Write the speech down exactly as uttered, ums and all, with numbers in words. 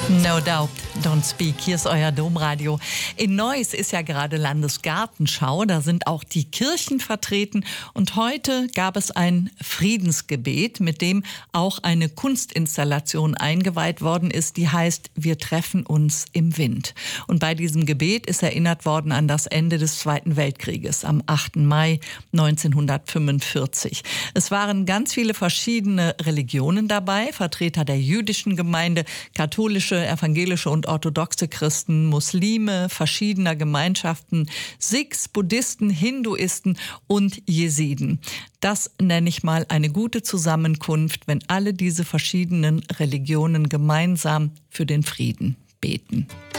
No doubt, don't speak. Hier ist euer Domradio. In Neuss ist ja gerade Landesgartenschau. Da sind auch die Kirchen vertreten. Und heute gab es ein Friedensgebet, mit dem auch eine Kunstinstallation eingeweiht worden ist, die heißt Wir treffen uns im Wind. Und bei diesem Gebet ist erinnert worden an das Ende des Zweiten Weltkrieges am achten Mai neunzehnhundertfünfundvierzig. Es waren ganz viele verschiedene Religionen dabei, Vertreter der jüdischen Gemeinde, katholische, evangelische und orthodoxe Christen, Muslime, verschiedener Gemeinschaften, Sikhs, Buddhisten, Hinduisten und Jesiden. Das nenne ich mal eine gute Zusammenkunft, wenn alle diese verschiedenen Religionen gemeinsam für den Frieden beten.